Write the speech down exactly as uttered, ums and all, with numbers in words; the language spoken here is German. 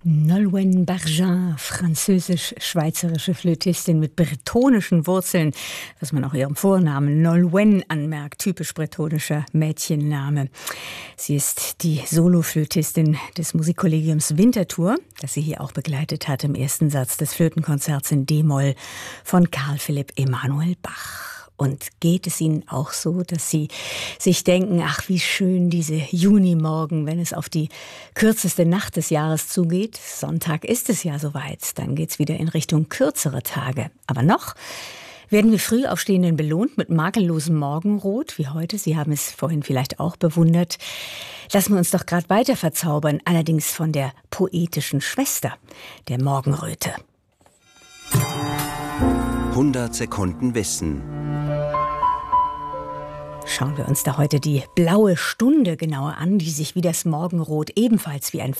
Nolwenn Bergin, französisch-schweizerische Flötistin mit bretonischen Wurzeln, was man auch ihrem Vornamen Nolwenn anmerkt, typisch bretonischer Mädchenname. Sie ist die Soloflötistin des Musikkollegiums Winterthur, das sie hier auch begleitet hat im ersten Satz des Flötenkonzerts in D-Moll von Carl Philipp Emanuel Bach. Und geht es Ihnen auch so, dass Sie sich denken, ach, wie schön diese Junimorgen, wenn es auf die kürzeste Nacht des Jahres zugeht? Sonntag ist es ja soweit, dann geht's wieder in Richtung kürzere Tage. Aber noch werden wir Frühaufstehenden belohnt mit makellosem Morgenrot, wie heute. Sie haben es vorhin vielleicht auch bewundert. Lassen wir uns doch gerade weiter verzaubern, allerdings von der poetischen Schwester der Morgenröte. hundert Sekunden Wissen. Schauen wir uns da heute die blaue Stunde genauer an, die sich wie das Morgenrot ebenfalls wie ein